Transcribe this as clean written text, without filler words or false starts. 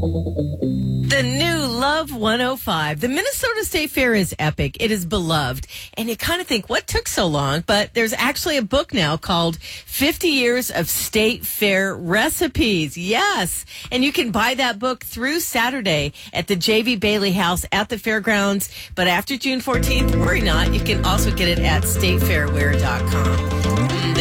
The new Love 105. The Minnesota State Fair is epic. It is beloved. And you kind of think, what took so long? But there's actually a book now called 50 Years of State Fair Recipes. Yes. And you can buy that book through Saturday at the J.V. Bailey House at the fairgrounds. But after June 14th, worry not. You can also get it at statefairwear.com.